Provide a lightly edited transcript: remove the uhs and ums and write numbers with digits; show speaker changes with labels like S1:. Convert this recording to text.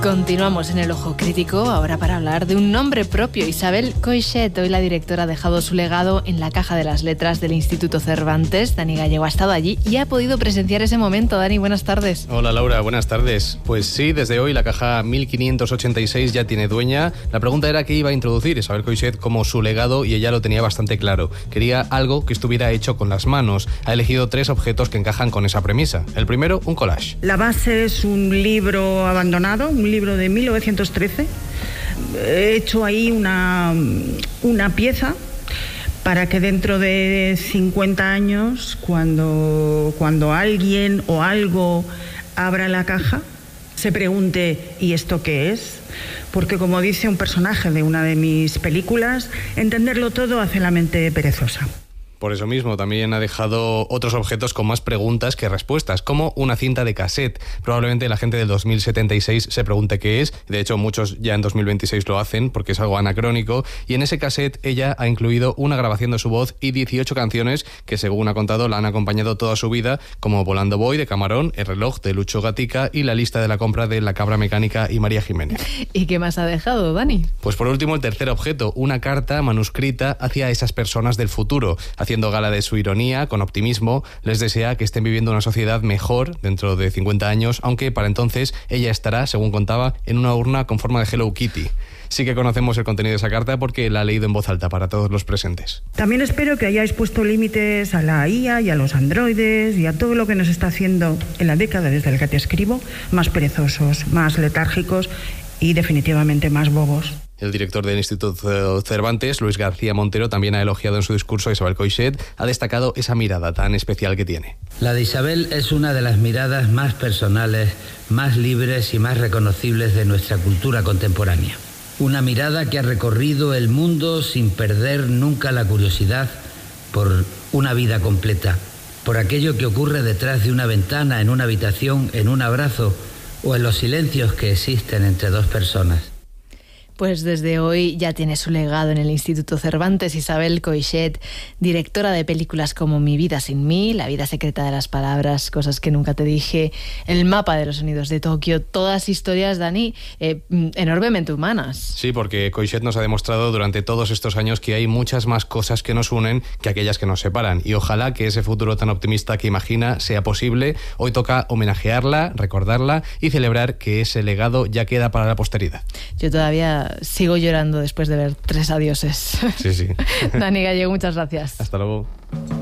S1: Continuamos en el Ojo Crítico, ahora para hablar de un nombre propio. Isabel Coixet, hoy la directora, ha dejado su legado en la Caja de las Letras del Instituto Cervantes. Dani Gallego ha estado allí y ha podido presenciar ese momento. Dani, buenas tardes.
S2: Hola Laura, buenas tardes. Pues sí, desde hoy la caja 1586 ya tiene dueña. La pregunta era qué iba a introducir Isabel Coixet como su legado y ella lo tenía bastante claro. Quería algo que estuviera hecho con las manos. Ha elegido 3 objetos que encajan con esa premisa. El primero, un collage.
S3: La base es un libro abandonado, un libro de 1913. He hecho ahí una pieza para que dentro de 50 años, cuando alguien o algo abra la caja, se pregunte ¿y esto qué es? Porque como dice un personaje de una de mis películas, entenderlo todo hace la mente perezosa.
S2: Por eso mismo, también ha dejado otros objetos con más preguntas que respuestas, como una cinta de cassette. Probablemente la gente del 2076 se pregunte qué es. De hecho, muchos ya en 2026 lo hacen porque es algo anacrónico. Y en ese cassette ella ha incluido una grabación de su voz y 18 canciones que, según ha contado, la han acompañado toda su vida, como Volando Voy, de Camarón, El reloj, de Lucho Gatica y La lista de la compra, de La cabra mecánica y María Jiménez.
S1: ¿Y qué más ha dejado, Dani?
S2: Pues por último, el tercer objeto, una carta manuscrita hacia esas personas del futuro. Haciendo gala de su ironía, con optimismo, les desea que estén viviendo una sociedad mejor dentro de 50 años, aunque para entonces ella estará, según contaba, en una urna con forma de Hello Kitty. Sí que conocemos el contenido de esa carta porque la ha leído en voz alta para todos los presentes.
S3: También espero que hayáis puesto límites a la IA y a los androides y a todo lo que nos está haciendo en la década desde la que te escribo, más perezosos, más letárgicos y definitivamente más bobos.
S2: El director del Instituto Cervantes, Luis García Montero, también ha elogiado en su discurso a Isabel Coixet. Ha destacado esa mirada tan especial que tiene.
S4: La de Isabel es una de las miradas más personales, más libres y más reconocibles de nuestra cultura contemporánea. Una mirada que ha recorrido el mundo sin perder nunca la curiosidad por una vida completa, por aquello que ocurre detrás de una ventana, en una habitación, en un abrazo o en los silencios que existen entre dos personas.
S1: Pues desde hoy ya tiene su legado en el Instituto Cervantes. Isabel Coixet, directora de películas como Mi vida sin mí, La vida secreta de las palabras, Cosas que nunca te dije, El mapa de los sonidos de Tokio, todas historias, Dani, enormemente humanas.
S2: Sí, porque Coixet nos ha demostrado durante todos estos años que hay muchas más cosas que nos unen que aquellas que nos separan, y ojalá que ese futuro tan optimista que imagina sea posible. Hoy toca homenajearla, recordarla y celebrar que ese legado ya queda para la posteridad.
S1: Yo todavía sigo llorando después de ver 3 adioses.
S2: Sí.
S1: Dani Gallego, muchas gracias.
S2: Hasta luego.